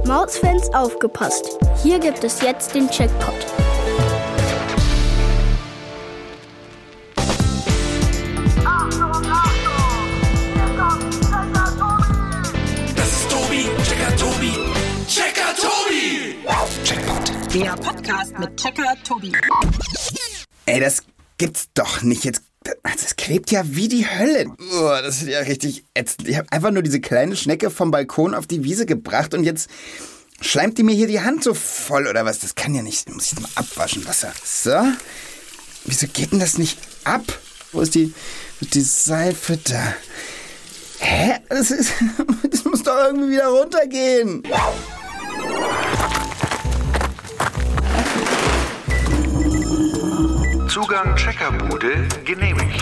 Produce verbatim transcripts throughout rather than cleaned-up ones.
Mausfans aufgepasst. Hier gibt es jetzt den Checkpot. Das ist Tobi, Checker Tobi, Checker Tobi. Checkpot. Der Podcast mit Checker Tobi. Ey, das gibt's doch nicht. Jetzt, das klebt ja wie die Hölle. Oh, das ist ja richtig ätzend. Ich habe einfach nur diese kleine Schnecke vom Balkon auf die Wiese gebracht und jetzt schleimt die mir hier die Hand so voll oder was? Das kann ja nicht. Muss ich mal abwaschen, Wasser. So. Wieso geht denn das nicht ab? Wo ist die, wo ist die Seife da? Hä? Das ist, das muss doch irgendwie wieder runtergehen. Zugang Checkerbude genehmigt.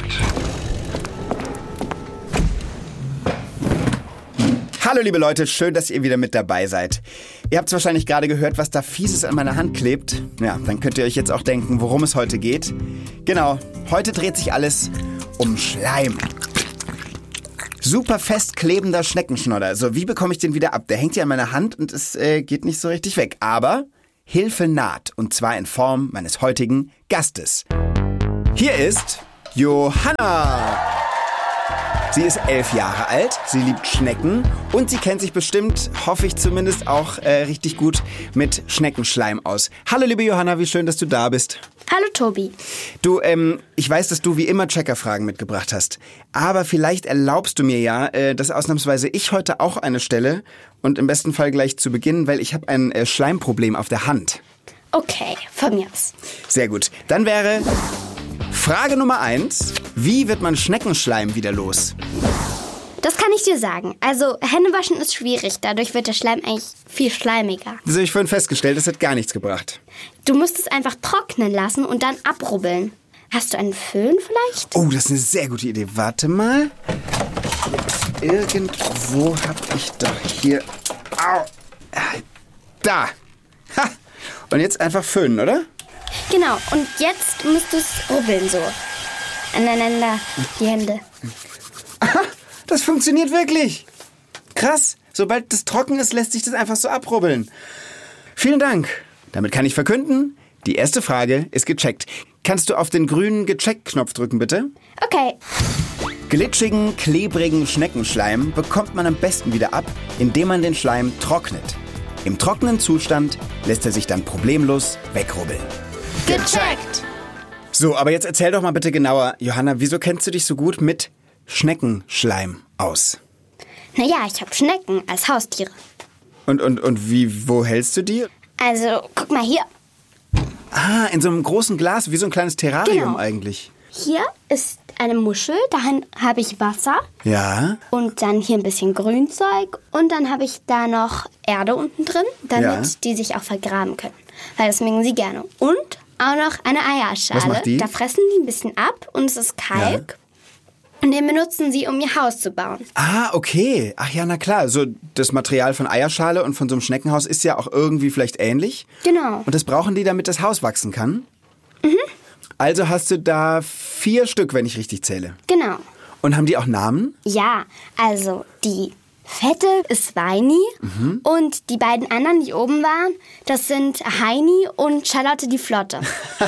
Hallo liebe Leute, schön, dass ihr wieder mit dabei seid. Ihr habt wahrscheinlich gerade gehört, was da Fieses an meiner Hand klebt. Ja, dann könnt ihr euch jetzt auch denken, worum es heute geht. Genau, heute dreht sich alles um Schleim. Super fest klebender Schneckenschnodder. So, wie bekomme ich den wieder ab? Der hängt hier an meiner Hand und es äh, geht nicht so richtig weg. Aber Hilfe naht, und zwar in Form meines heutigen Gastes. Hier ist Johanna. Sie ist elf Jahre alt, sie liebt Schnecken und sie kennt sich bestimmt, hoffe ich zumindest, auch äh, richtig gut mit Schneckenschleim aus. Hallo liebe Johanna, wie schön, dass du da bist. Hallo Tobi. Du, ähm, ich weiß, dass du wie immer Checkerfragen mitgebracht hast, aber vielleicht erlaubst du mir ja, äh, dass ausnahmsweise ich heute auch eine stelle und im besten Fall gleich zu Beginn, weil ich habe ein äh, Schleimproblem auf der Hand. Okay, von mir aus. Sehr gut, dann wäre Frage Nummer eins. Wie wird man Schneckenschleim wieder los? Das kann ich dir sagen. Also Händewaschen ist schwierig, dadurch wird der Schleim eigentlich viel schleimiger. Das habe ich vorhin festgestellt, das hat gar nichts gebracht. Du musst es einfach trocknen lassen und dann abrubbeln. Hast du einen Föhn vielleicht? Oh, das ist eine sehr gute Idee. Warte mal. Irgendwo habe ich doch hier... Au. Da. Ha. Und jetzt einfach föhnen, oder? Genau, und jetzt musst du es rubbeln so. Aneinander, die Hände. Aha, das funktioniert wirklich. Krass. Sobald das trocken ist, lässt sich das einfach so abrubbeln. Vielen Dank. Damit kann ich verkünden, die erste Frage ist gecheckt. Kannst du auf den grünen Gecheckt-Knopf drücken, bitte? Okay. Glitschigen, klebrigen Schneckenschleim bekommt man am besten wieder ab, indem man den Schleim trocknet. Im trockenen Zustand lässt er sich dann problemlos wegrubbeln. Gecheckt! So, aber jetzt erzähl doch mal bitte genauer, Johanna, wieso kennst du dich so gut mit Schneckenschleim aus? Naja, ich habe Schnecken als Haustiere. Und, und, und wie, wo hältst du die? Also, guck mal hier. Ah, in so einem großen Glas, wie so ein kleines Terrarium Genau. eigentlich. Hier ist eine Muschel, dahin habe ich Wasser. Ja. Und dann hier ein bisschen Grünzeug. Und dann habe ich da noch Erde unten drin, damit Ja. die sich auch vergraben können. Weil das mögen sie gerne. Und auch noch eine Eierschale. Was macht die? Da fressen die ein bisschen ab und es ist Kalk. Ja. Und den benutzen sie, um ihr Haus zu bauen. Ah, okay. Ach ja, na klar. So das Material von Eierschale und von so einem Schneckenhaus ist ja auch irgendwie vielleicht ähnlich. Genau. Und das brauchen die, damit das Haus wachsen kann? Mhm. Also hast du da vier Stück, wenn ich richtig zähle. Genau. Und haben die auch Namen? Ja, also die fette ist Weini Mhm. und die beiden anderen, die oben waren, das sind Heini und Charlotte die Flotte.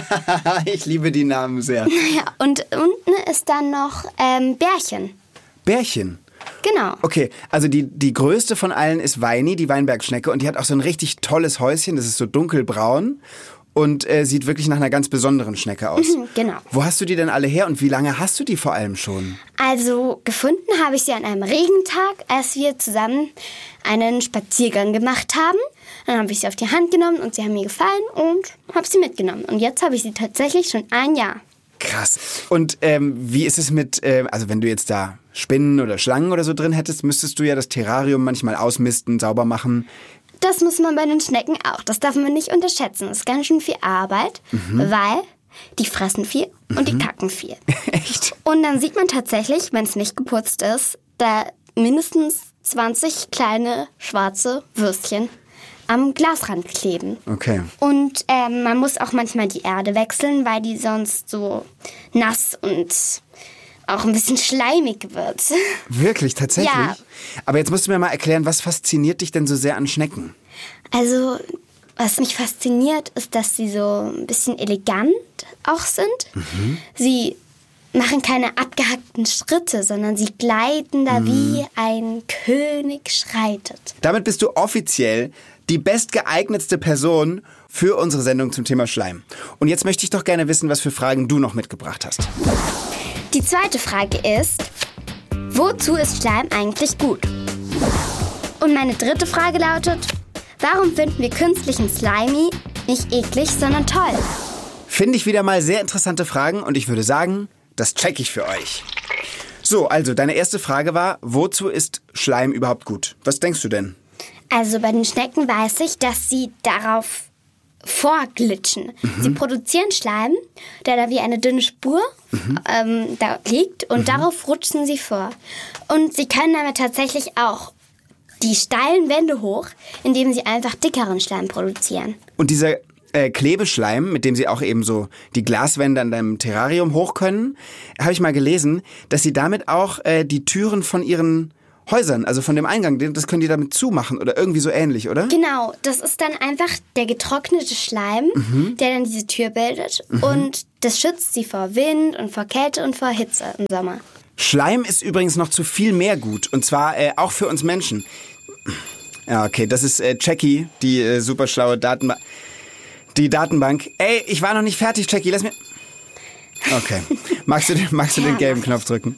Ich liebe die Namen sehr. Ja, und unten ist dann noch ähm, Bärchen. Bärchen. Genau. Okay, also die, die größte von allen ist Weini, die Weinbergschnecke. Und die hat auch so ein richtig tolles Häuschen. Das ist so dunkelbraun und äh, sieht wirklich nach einer ganz besonderen Schnecke aus. Mhm, genau. Wo hast du die denn alle her und wie lange hast du die vor allem schon? Also gefunden habe ich sie an einem Regentag, als wir zusammen einen Spaziergang gemacht haben. Dann habe ich sie auf die Hand genommen und sie haben mir gefallen und habe sie mitgenommen. Und jetzt habe ich sie tatsächlich schon ein Jahr. Krass. Und ähm, wie ist es mit, äh, also wenn du jetzt da Spinnen oder Schlangen oder so drin hättest, müsstest du ja das Terrarium manchmal ausmisten, sauber machen. Das muss man bei den Schnecken auch. Das darf man nicht unterschätzen. Das ist ganz schön viel Arbeit, Mhm. weil die fressen viel und die kacken viel. Echt? Und dann sieht man tatsächlich, wenn es nicht geputzt ist, da mindestens zwanzig kleine schwarze Würstchen am Glasrand kleben. Okay. Und ähm, man muss auch manchmal die Erde wechseln, weil die sonst so nass und auch ein bisschen schleimig wird. Wirklich, tatsächlich? Ja. Aber jetzt musst du mir mal erklären, was fasziniert dich denn so sehr an Schnecken? Also, was mich fasziniert, ist, dass sie so ein bisschen elegant auch sind. Mhm. Sie machen keine abgehackten Schritte, sondern sie gleiten da mhm. wie ein König schreitet. Damit bist du offiziell die bestgeeignetste Person für unsere Sendung zum Thema Schleim. Und jetzt möchte ich doch gerne wissen, was für Fragen du noch mitgebracht hast. Die zweite Frage ist, wozu ist Schleim eigentlich gut? Und meine dritte Frage lautet, warum finden wir künstlichen Slimy nicht eklig, sondern toll? Finde ich wieder mal sehr interessante Fragen und ich würde sagen, das check ich für euch. So, also deine erste Frage war, wozu ist Schleim überhaupt gut? Was denkst du denn? Also bei den Schnecken weiß ich, dass sie darauf vorglitschen. Mhm. Sie produzieren Schleim, der da wie eine dünne Spur mhm. ähm, da liegt und mhm. darauf rutschen sie vor. Und sie können damit tatsächlich auch die steilen Wände hoch, indem sie einfach dickeren Schleim produzieren. Und dieser äh, Klebeschleim, mit dem sie auch eben so die Glaswände an deinem Terrarium hoch können, habe ich mal gelesen, dass sie damit auch äh, die Türen von ihren Häusern, also von dem Eingang, das können die damit zumachen oder irgendwie so ähnlich, oder? Genau, das ist dann einfach der getrocknete Schleim, mhm. der dann diese Tür bildet mhm. und das schützt sie vor Wind und vor Kälte und vor Hitze im Sommer. Schleim ist übrigens noch zu viel mehr gut und zwar äh, auch für uns Menschen. Ja, okay, das ist äh, Jackie, die äh, super schlaue Datenbank. Die Datenbank. Ey, ich war noch nicht fertig, Jackie, lass mir... Okay, magst du, magst du ja, den gelben Knopf drücken?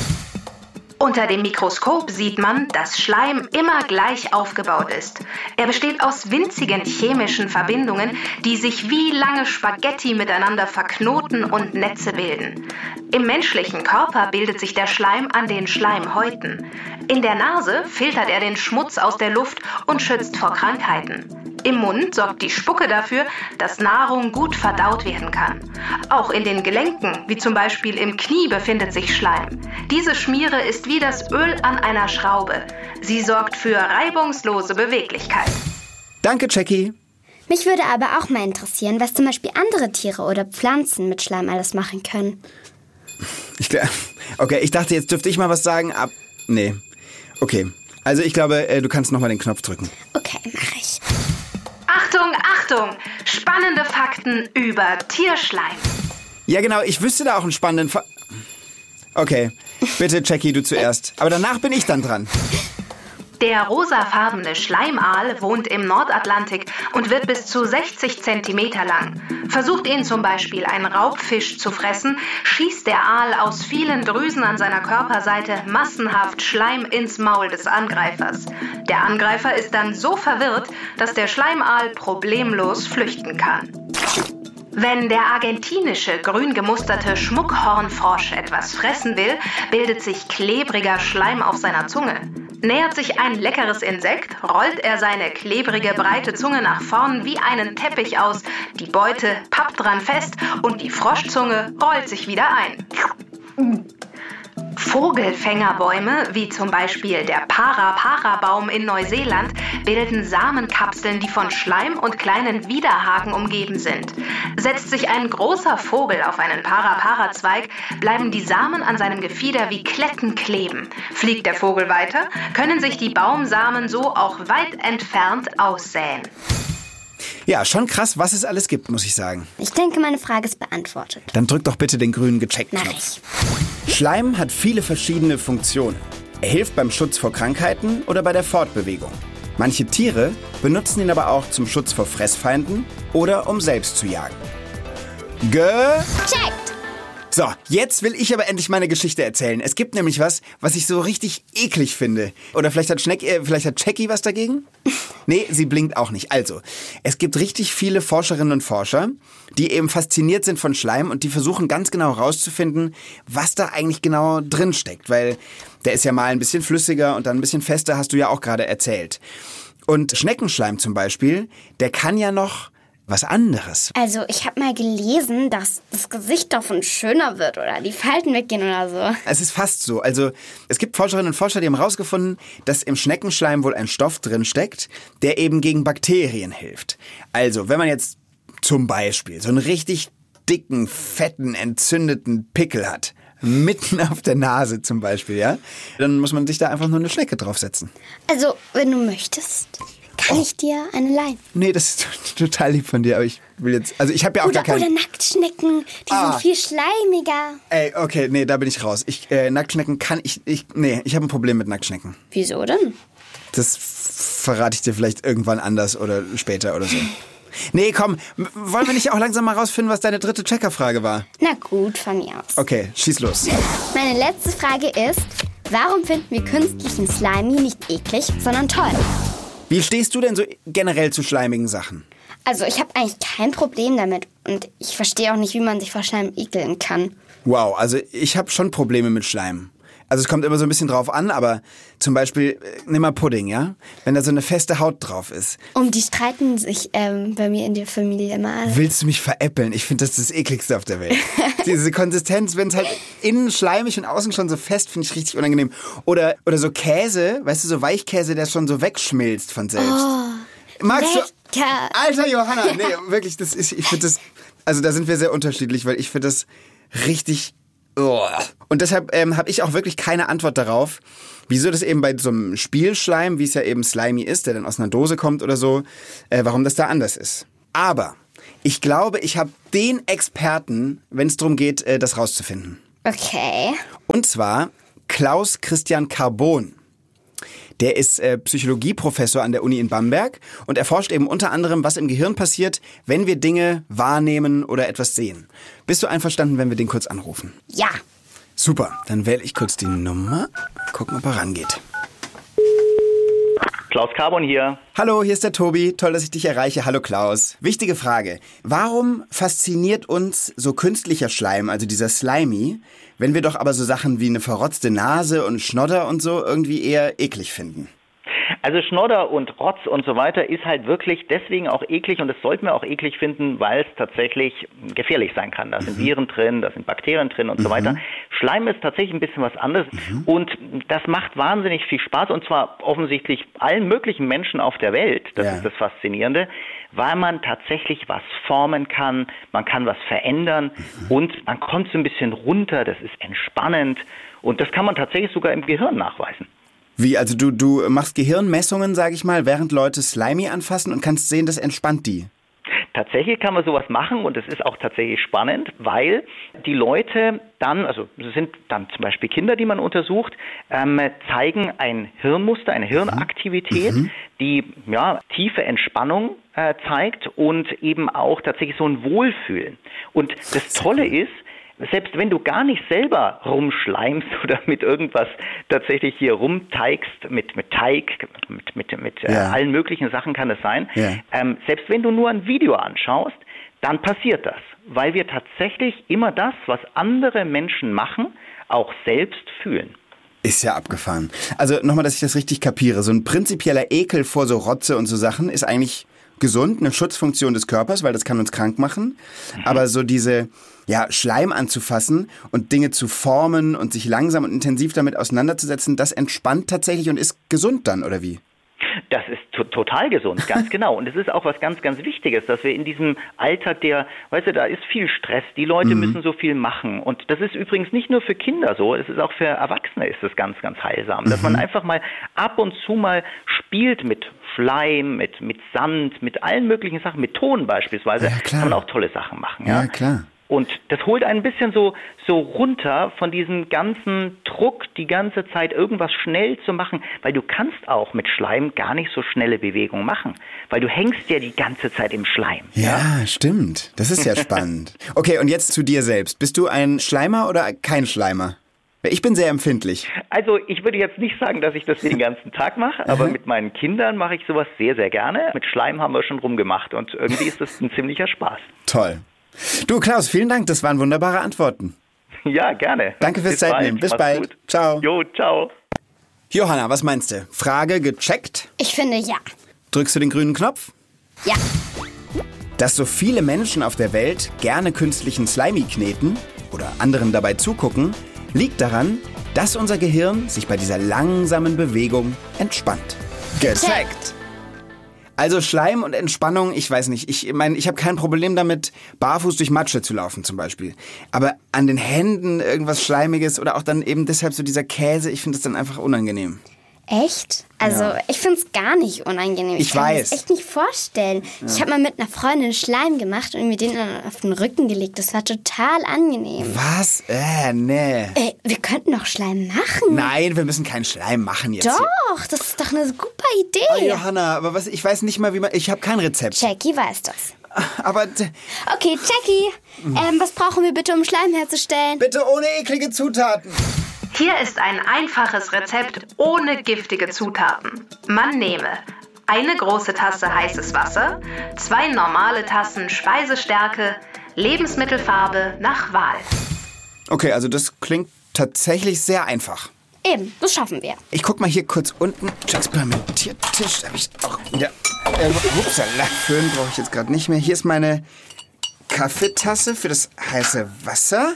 Unter dem Mikroskop sieht man, dass Schleim immer gleich aufgebaut ist. Er besteht aus winzigen chemischen Verbindungen, die sich wie lange Spaghetti miteinander verknoten und Netze bilden. Im menschlichen Körper bildet sich der Schleim an den Schleimhäuten. In der Nase filtert er den Schmutz aus der Luft und schützt vor Krankheiten. Im Mund sorgt die Spucke dafür, dass Nahrung gut verdaut werden kann. Auch in den Gelenken, wie zum Beispiel im Knie, befindet sich Schleim. Diese Schmiere ist wie das Öl an einer Schraube. Sie sorgt für reibungslose Beweglichkeit. Danke, Jackie. Mich würde aber auch mal interessieren, was zum Beispiel andere Tiere oder Pflanzen mit Schleim alles machen können. Ich, okay, ich dachte, jetzt dürfte ich mal was sagen, ab... Nee. Okay, also ich glaube, du kannst nochmal den Knopf drücken. Okay, mache ich. Achtung, Achtung! Spannende Fakten über Tierschleim. Ja genau, ich wüsste da auch einen spannenden Fa... Okay, bitte Jackie, du zuerst. Aber danach bin ich dann dran. Der rosafarbene Schleimaal wohnt im Nordatlantik und wird bis zu sechzig Zentimeter lang. Versucht ihn zum Beispiel ein Raubfisch zu fressen, schießt der Aal aus vielen Drüsen an seiner Körperseite massenhaft Schleim ins Maul des Angreifers. Der Angreifer ist dann so verwirrt, dass der Schleimaal problemlos flüchten kann. Wenn der argentinische grün gemusterte Schmuckhornfrosch etwas fressen will, bildet sich klebriger Schleim auf seiner Zunge. Nähert sich ein leckeres Insekt, rollt er seine klebrige, breite Zunge nach vorn wie einen Teppich aus, die Beute pappt dran fest und die Froschzunge rollt sich wieder ein. Vogelfängerbäume, wie zum Beispiel der Para-Para-Baum in Neuseeland, bilden Samenkapseln, die von Schleim und kleinen Widerhaken umgeben sind. Setzt sich ein großer Vogel auf einen Para-Para-Zweig, bleiben die Samen an seinem Gefieder wie Kletten kleben. Fliegt der Vogel weiter, können sich die Baumsamen so auch weit entfernt aussäen. Ja, schon krass, was es alles gibt, muss ich sagen. Ich denke, meine Frage ist beantwortet. Dann drück doch bitte den grünen Gecheckt-Knopf. Schleim hat viele verschiedene Funktionen. Er hilft beim Schutz vor Krankheiten oder bei der Fortbewegung. Manche Tiere benutzen ihn aber auch zum Schutz vor Fressfeinden oder um selbst zu jagen. Gecheckt! So, jetzt will ich aber endlich meine Geschichte erzählen. Es gibt nämlich was, was ich so richtig eklig finde. Oder vielleicht hat Schneck, äh, vielleicht hat Jackie was dagegen? Nee, sie blinkt auch nicht. Also, es gibt richtig viele Forscherinnen und Forscher, die eben fasziniert sind von Schleim und die versuchen ganz genau rauszufinden, was da eigentlich genau drin steckt. Weil der ist ja mal ein bisschen flüssiger und dann ein bisschen fester, hast du ja auch gerade erzählt. Und Schneckenschleim zum Beispiel, der kann ja noch was anderes. Also ich habe mal gelesen, dass das Gesicht davon schöner wird oder die Falten weggehen oder so. Es ist fast so. Also es gibt Forscherinnen und Forscher, die haben herausgefunden, dass im Schneckenschleim wohl ein Stoff drin steckt, der eben gegen Bakterien hilft. Also wenn man jetzt zum Beispiel so einen richtig dicken, fetten, entzündeten Pickel hat, mitten auf der Nase zum Beispiel, ja? Dann muss man sich da einfach nur eine Schnecke draufsetzen. Also, wenn du möchtest, kann oh. ich dir eine leihen. Nee, das ist total lieb von dir, aber ich will jetzt, also ich habe ja auch oder, gar keinen... Oder Nacktschnecken, die ah. sind viel schleimiger. Ey, okay, nee, da bin ich raus. Ich, äh, Nacktschnecken kann ich, ich, nee, ich habe ein Problem mit Nacktschnecken. Wieso denn? Das verrate ich dir vielleicht irgendwann anders oder später oder so. Nee, komm, wollen wir nicht auch langsam mal rausfinden, was deine dritte Checkerfrage war? Na gut, von mir aus. Okay, schieß los. Meine letzte Frage ist, warum finden wir künstlichen Slimy nicht eklig, sondern toll? Wie stehst du denn so generell zu schleimigen Sachen? Also ich habe eigentlich kein Problem damit und ich verstehe auch nicht, wie man sich vor Schleim ekeln kann. Wow, also ich habe schon Probleme mit Schleim. Also es kommt immer so ein bisschen drauf an, aber zum Beispiel, nimm mal Pudding, ja? Wenn da so eine feste Haut drauf ist. Um die streiten sich ähm, bei mir in der Familie mal. Willst du mich veräppeln? Ich finde, das ist das ekligste auf der Welt. Diese Konsistenz, wenn es halt innen schleimig und außen schon so fest, finde ich richtig unangenehm. Oder, oder so Käse, weißt du, so Weichkäse, der schon so wegschmilzt von selbst. Oh, Magst lecker. du? Alter Johanna, nee, wirklich, das ist, ich finde das, also da sind wir sehr unterschiedlich, weil ich finde das richtig... Und deshalb ähm, habe ich auch wirklich keine Antwort darauf, wieso das eben bei so einem Spielschleim, wie es ja eben Slimy ist, der dann aus einer Dose kommt oder so, äh, warum das da anders ist. Aber ich glaube, ich habe den Experten, wenn es darum geht, äh, das rauszufinden. Okay. Und zwar Klaus Christian Carbon. Der ist äh, Psychologieprofessor an der Uni in Bamberg und erforscht eben unter anderem, was im Gehirn passiert, wenn wir Dinge wahrnehmen oder etwas sehen. Bist du einverstanden, wenn wir den kurz anrufen? Ja. Super, dann wähle ich kurz die Nummer. Gucken, ob er rangeht. Klaus Carbon hier. Hallo, hier ist der Tobi. Toll, dass ich dich erreiche. Hallo Klaus. Wichtige Frage. Warum fasziniert uns so künstlicher Schleim, also dieser Slimy, wenn wir doch aber so Sachen wie eine verrotzte Nase und Schnodder und so irgendwie eher eklig finden? Also Schnodder und Rotz und so weiter ist halt wirklich deswegen auch eklig und das sollten wir auch eklig finden, weil es tatsächlich gefährlich sein kann. Da sind mhm. Viren drin, da sind Bakterien drin und mhm. so weiter. Schleim ist tatsächlich ein bisschen was anderes mhm. und das macht wahnsinnig viel Spaß und zwar offensichtlich allen möglichen Menschen auf der Welt. Das ja. ist das Faszinierende, weil man tatsächlich was formen kann, man kann was verändern mhm. und man kommt so ein bisschen runter, das ist entspannend und das kann man tatsächlich sogar im Gehirn nachweisen. Wie, also du, du machst Gehirnmessungen, sage ich mal, während Leute Slimy anfassen und kannst sehen, das entspannt die? Tatsächlich kann man sowas machen und es ist auch tatsächlich spannend, weil die Leute dann, also es sind dann zum Beispiel Kinder, die man untersucht, ähm, zeigen ein Hirnmuster, eine Hirnaktivität, mhm. die ja tiefe Entspannung äh, zeigt und eben auch tatsächlich so ein Wohlfühlen. Und das Tolle ist, selbst wenn du gar nicht selber rumschleimst oder mit irgendwas tatsächlich hier rumteigst, mit, mit Teig, mit, mit, mit ja. äh, allen möglichen Sachen kann es sein, ja. ähm, selbst wenn du nur ein Video anschaust, dann passiert das, weil wir tatsächlich immer das, was andere Menschen machen, auch selbst fühlen. Ist ja abgefahren. Also nochmal, dass ich das richtig kapiere. So ein prinzipieller Ekel vor so Rotze und so Sachen ist eigentlich gesund, eine Schutzfunktion des Körpers, weil das kann uns krank machen. Mhm. Aber so diese, ja, Schleim anzufassen und Dinge zu formen und sich langsam und intensiv damit auseinanderzusetzen, das entspannt tatsächlich und ist gesund dann, oder wie? Das ist to- total gesund, ganz genau. Und es ist auch was ganz, ganz Wichtiges, dass wir in diesem Alter der, weißt du, da ist viel Stress, die Leute mhm. müssen so viel machen. Und das ist übrigens nicht nur für Kinder so, es ist auch für Erwachsene ist es ganz, ganz heilsam. Mhm. Dass man einfach mal ab und zu mal spielt mit Schleim, mit, mit Sand, mit allen möglichen Sachen, mit Ton beispielsweise, ja, klar. kann man auch tolle Sachen machen. Ja, ja klar. Und das holt einen ein bisschen so, so runter von diesem ganzen Druck, die ganze Zeit irgendwas schnell zu machen, weil du kannst auch mit Schleim gar nicht so schnelle Bewegungen machen, weil du hängst ja die ganze Zeit im Schleim. Ja, ja? Stimmt. Das ist ja spannend. Okay, und jetzt zu dir selbst. Bist du ein Schleimer oder kein Schleimer? Ich bin sehr empfindlich. Also ich würde jetzt nicht sagen, dass ich das den ganzen Tag mache, aber mit meinen Kindern mache ich sowas sehr, sehr gerne. Mit Schleim haben wir schon rumgemacht und irgendwie ist das ein ziemlicher Spaß. Toll. Du Klaus, vielen Dank, das waren wunderbare Antworten. Ja, gerne. Danke fürs Zeitnehmen. Bis bald. Gut. Ciao. Jo, ciao. Johanna, was meinst du? Frage gecheckt? Ich finde ja. Drückst du den grünen Knopf? Ja. Dass so viele Menschen auf der Welt gerne künstlichen Slimy kneten oder anderen dabei zugucken, liegt daran, dass unser Gehirn sich bei dieser langsamen Bewegung entspannt. Gecheckt! Also Schleim und Entspannung, ich weiß nicht. Ich meine, ich habe kein Problem damit, barfuß durch Matsche zu laufen zum Beispiel. Aber an den Händen irgendwas Schleimiges oder auch dann eben deshalb so dieser Käse, ich finde das dann einfach unangenehm. Echt? Also Ja. ich finde es gar nicht unangenehm. Ich kann mir weiß. das echt nicht vorstellen. Ich habe mal mit einer Freundin Schleim gemacht und mir den dann auf den Rücken gelegt. Das war total angenehm. Was? Äh, nee. Ey, wir könnten doch Schleim machen. Nein, wir müssen keinen Schleim machen jetzt. Hier. Doch, das ist doch eine super Oh, Idee. Johanna, aber was? Ich weiß nicht mal, wie man. Ich habe kein Rezept. Jackie weiß das. Aber d- Okay, Jackie, ähm, was brauchen wir bitte, um Schleim herzustellen? bitte ohne eklige Zutaten. Hier ist ein einfaches Rezept ohne giftige Zutaten. Man nehme eine große Tasse heißes Wasser, zwei normale Tassen Speisestärke, Lebensmittelfarbe nach Wahl. Okay, also das klingt tatsächlich sehr einfach. Eben, das schaffen wir. Ich guck mal hier kurz unten. Experimentiertisch. Da habe ich auch wieder. Äh, upsala, Föhn brauche ich jetzt gerade nicht mehr. Hier ist meine Kaffeetasse für das heiße Wasser.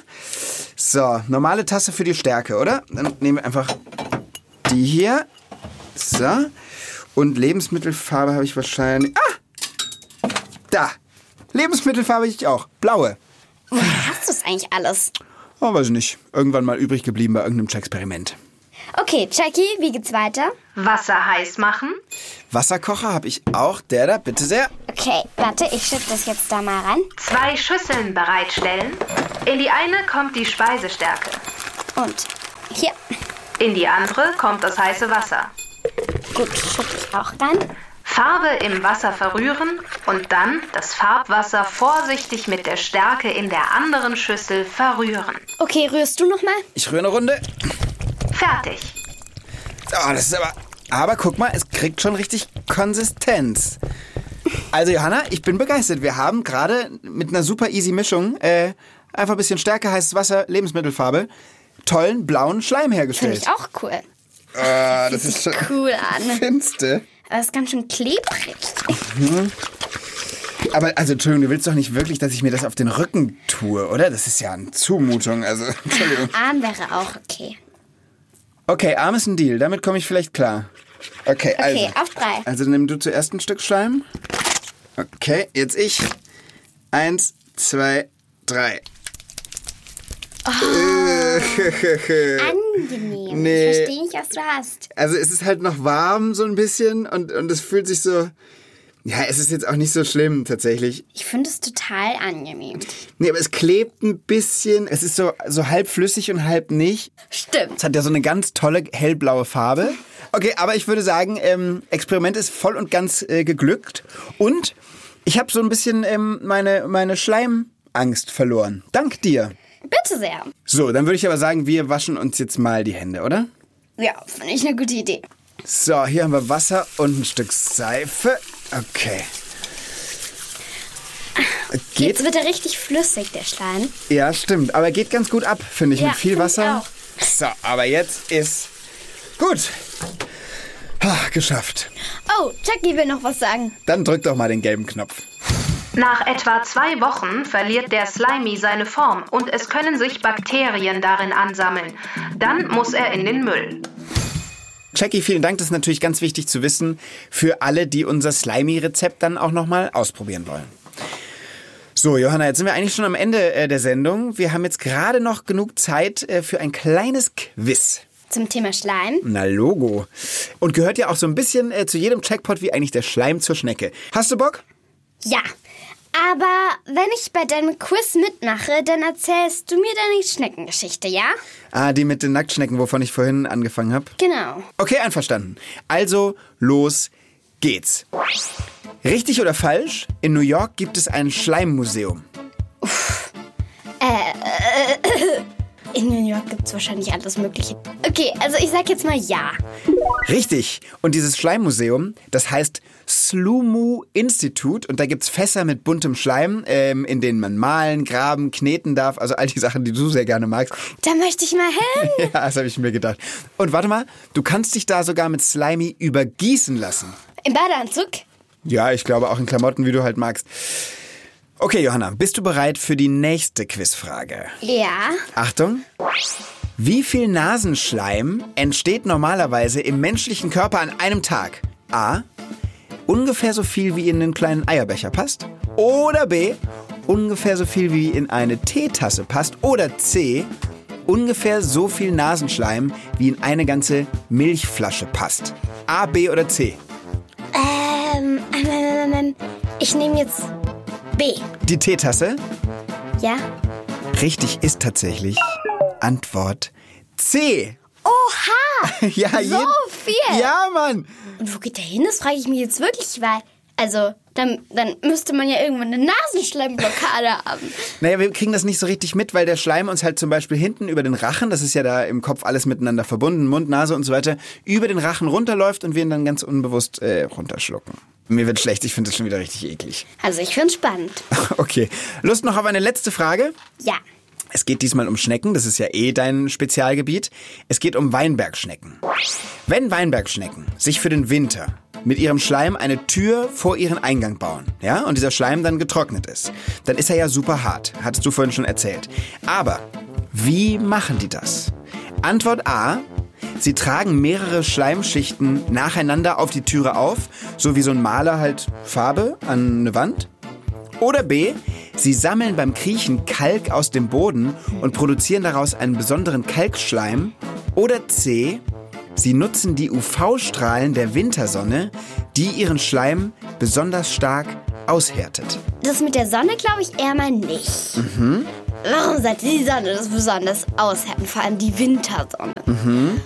So, normale Tasse für die Stärke, oder? Dann nehmen wir einfach die hier. So. Und Lebensmittelfarbe habe ich wahrscheinlich. Ah! Da. Lebensmittelfarbe habe ich auch. Blaue. Woher hast du es eigentlich alles? Oh, weiß ich nicht. Irgendwann mal übrig geblieben bei irgendeinem Experiment. Okay, Jackie, wie geht's weiter? Wasser heiß machen, Wasserkocher habe ich auch. Der da, bitte sehr. Okay, warte, ich schütte das jetzt da mal ran. zwei Schüsseln bereitstellen. In die eine kommt die Speisestärke, Und hier. in die andere kommt das heiße Wasser. Gut, schütte ich auch rein. Farbe im Wasser verrühren und dann das Farbwasser vorsichtig mit der Stärke in der anderen Schüssel verrühren. Okay, rührst du noch mal? Ich rühre eine Runde. Fertig. Oh, das ist aber... Aber guck mal, es kriegt schon richtig Konsistenz. Also Johanna, ich bin begeistert. Wir haben gerade mit einer super easy Mischung äh, einfach ein bisschen Stärke, heißes Wasser, Lebensmittelfarbe, tollen blauen Schleim Finde hergestellt. ich auch cool. Ah, das Sieht ist schon cool an. finste. Aber es ist ganz schön klebrig. Aber also Entschuldigung, du willst doch nicht wirklich, dass ich mir das auf den Rücken tue, oder? Das ist ja eine Zumutung. Also Entschuldigung. Arm wäre auch okay. Okay, Arm ist ein Deal. Damit komme ich vielleicht klar. Okay, also. Okay, auf drei. Also nimm du zuerst ein Stück Schleim. Okay, jetzt ich. Eins, zwei, drei. Angenehm. Nee. Ich verstehe nicht, was du hast. Also es ist halt noch warm so ein bisschen und, und es fühlt sich so... Ja, es ist jetzt auch nicht so schlimm tatsächlich. Ich finde es total angenehm. Nee, aber es klebt ein bisschen. Es ist so, so halb flüssig und halb nicht. Stimmt. Es hat ja so eine ganz tolle hellblaue Farbe. Okay, aber ich würde sagen, ähm, Experiment ist voll und ganz äh, geglückt. Und ich habe so ein bisschen ähm, meine, meine Schleimangst verloren. Dank dir. Bitte sehr. So, dann würde ich aber sagen, wir waschen uns jetzt mal die Hände, oder? Ja, finde ich eine gute Idee. So, hier haben wir Wasser und ein Stück Seife. Okay. Geht? Jetzt wird er richtig flüssig, der Schleim. Ja, stimmt. Aber geht ganz gut ab, finde ich, Ja, mit viel find ich Wasser. auch. So, aber jetzt ist gut. Ha, geschafft. Oh, Jackie will noch was sagen. Dann drück doch mal den gelben Knopf. Nach etwa zwei Wochen verliert der Slimy seine Form und es können sich Bakterien darin ansammeln. Dann muss er in den Müll. Jackie, vielen Dank. Das ist natürlich ganz wichtig zu wissen für alle, die unser Slimy-Rezept dann auch nochmal ausprobieren wollen. So, Johanna, jetzt sind wir eigentlich schon am Ende äh, der Sendung. Wir haben jetzt gerade noch genug Zeit äh, für ein kleines Quiz. Zum Thema Schleim. Na, Logo. Und gehört ja auch so ein bisschen äh, zu jedem Jackpot wie eigentlich der Schleim zur Schnecke. Hast du Bock? Ja. Aber wenn ich bei deinem Quiz mitmache, dann erzählst du mir deine Schneckengeschichte, ja? Ah, die mit den Nacktschnecken, wovon ich vorhin angefangen habe. Genau. Okay, einverstanden. Also, los geht's. Richtig oder falsch? In New York gibt es ein Schleimmuseum. In New York gibt es wahrscheinlich alles Mögliche. Okay, also ich sag jetzt mal ja. Richtig. Und dieses Schleimmuseum, das heißt Slumu Institute. Und da gibt's Fässer mit buntem Schleim, ähm, in denen man malen, graben, kneten darf. Also all die Sachen, die du sehr gerne magst. Da möchte ich mal hin. Ja, das habe ich mir gedacht. Und warte mal, du kannst dich da sogar mit Slimy übergießen lassen. Im Badeanzug? Ja, ich glaube auch in Klamotten, wie du halt magst. Okay, Johanna, bist du bereit für die nächste Quizfrage? Ja. Achtung. Wie viel Nasenschleim entsteht normalerweise im menschlichen Körper an einem Tag? A. ungefähr so viel wie in einen kleinen Eierbecher passt? Oder B, ungefähr so viel wie in eine Teetasse passt? Oder C, ungefähr so viel Nasenschleim wie in eine ganze Milchflasche passt? A, B oder C? Ähm, ähm, ähm, ich nehme jetzt B. Die Teetasse? Ja? Richtig ist tatsächlich Antwort C. Oha! Ja, so jeden- viel! Ja, Mann! Und wo geht der hin? Das frage ich mich jetzt wirklich, weil, also, dann, dann müsste man ja irgendwann eine Nasenschleimblockade haben. Naja, wir kriegen das nicht so richtig mit, weil der Schleim uns halt zum Beispiel hinten über den Rachen, das ist ja da im Kopf alles miteinander verbunden, Mund, Nase und so weiter, über den Rachen runterläuft und wir ihn dann ganz unbewusst äh, runterschlucken. Mir wird schlecht, ich finde das schon wieder richtig eklig. Also, ich find's spannend. Okay, Lust noch auf eine letzte Frage? Ja. Es geht diesmal um Schnecken, das ist ja eh dein Spezialgebiet. Es geht um Weinbergschnecken. Wenn Weinbergschnecken sich für den Winter mit ihrem Schleim eine Tür vor ihren Eingang bauen, ja, und dieser Schleim dann getrocknet ist, dann ist er ja super hart, hattest du vorhin schon erzählt. Aber wie machen die das? Antwort A: Sie tragen mehrere Schleimschichten nacheinander auf die Türe auf, so wie so ein Maler halt Farbe an eine Wand. Oder B: Sie sammeln beim Kriechen Kalk aus dem Boden und produzieren daraus einen besonderen Kalkschleim. Oder C: Sie nutzen die U V-Strahlen der Wintersonne, die ihren Schleim besonders stark aushärtet. Das mit der Sonne glaube ich eher mal nicht. Mhm. Warum sollte die Sonne das besonders aushärten? Vor allem die Wintersonne. Mhm.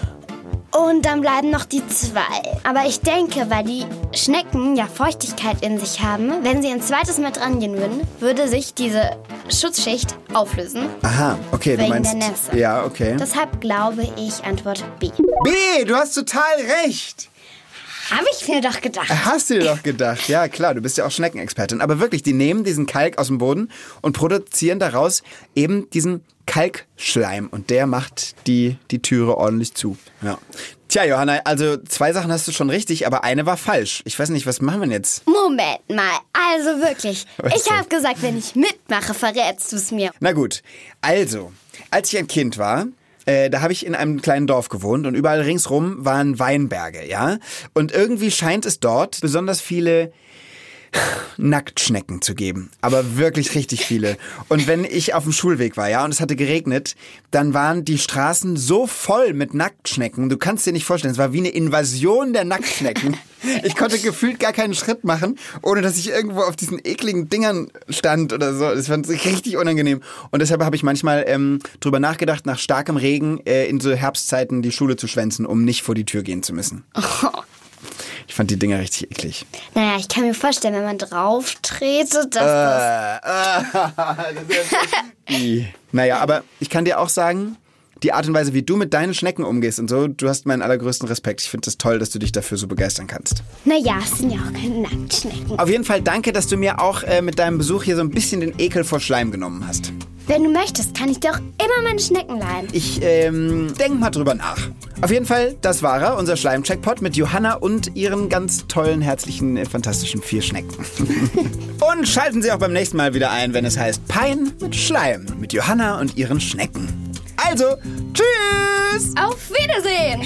Und dann bleiben noch die zwei. Aber ich denke, weil die Schnecken ja Feuchtigkeit in sich haben, wenn sie ein zweites Mal dran gehen würden, würde sich diese Schutzschicht auflösen. Aha, okay, Wegen du meinst... der Nässe. Ja, okay. Deshalb glaube ich Antwort B. B, du hast total recht. Habe ich mir doch gedacht. Hast du dir doch gedacht. Ja, klar, du bist ja auch Schneckenexpertin. Aber wirklich, die nehmen diesen Kalk aus dem Boden und produzieren daraus eben diesen Kalkschleim. Und der macht die, die Türe ordentlich zu. Ja. Tja, Johanna, also zwei Sachen hast du schon richtig, aber eine war falsch. Ich weiß nicht, was machen wir denn jetzt? Moment mal, also wirklich. Was Ich denn? habe gesagt, wenn ich mitmache, verrätst du es mir. Na gut, also, als ich ein Kind war, äh, da habe ich in einem kleinen Dorf gewohnt und überall ringsrum waren Weinberge, ja? Und irgendwie scheint es dort besonders viele Nacktschnecken zu geben, aber wirklich richtig viele. Und wenn ich auf dem Schulweg war, ja, und es hatte geregnet, dann waren die Straßen so voll mit Nacktschnecken, du kannst dir nicht vorstellen, es war wie eine Invasion der Nacktschnecken. Ich konnte gefühlt gar keinen Schritt machen, ohne dass ich irgendwo auf diesen ekligen Dingern stand oder so. Das fand ich richtig unangenehm. Und deshalb habe ich manchmal ähm, drüber nachgedacht, nach starkem Regen äh, in so Herbstzeiten die Schule zu schwänzen, um nicht vor die Tür gehen zu müssen. Oh. Ich fand die Dinger richtig eklig. Naja, ich kann mir vorstellen, wenn man drauf tretet, dass Äh, äh, I. Naja, aber ich kann dir auch sagen, die Art und Weise, wie du mit deinen Schnecken umgehst und so, du hast meinen allergrößten Respekt. Ich finde es toll, dass du dich dafür so begeistern kannst. das... Naja, es sind ja auch keine Nacktschnecken. Auf jeden Fall danke, dass du mir auch äh, mit deinem Besuch hier so ein bisschen den Ekel vor Schleim genommen hast. Wenn du möchtest, kann ich dir auch immer meine Schnecken leihen. Ich ähm, denk mal drüber nach. Auf jeden Fall, das war er, unser Schleim-Checkpot mit Johanna und ihren ganz tollen, herzlichen, äh, fantastischen vier Schnecken. Und schalten Sie auch beim nächsten Mal wieder ein, wenn es heißt Pein mit Schleim mit Johanna und ihren Schnecken. Also, tschüss! Auf Wiedersehen!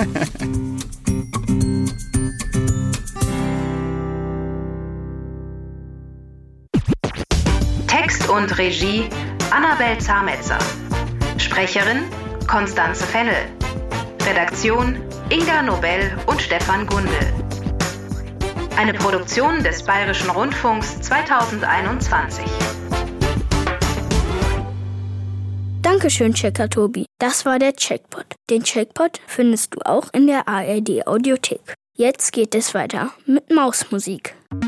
Text und Regie Annabel Zametzer. Sprecherin Konstanze Fennel. Redaktion Inga Nobel und Stefan Gundel. Eine Produktion des Bayerischen Rundfunks zweitausendeinundzwanzig. Dankeschön, Checker Tobi. Das war der Checkpot. Den Checkpot findest du auch in der A R D Audiothek. Jetzt geht es weiter mit Mausmusik.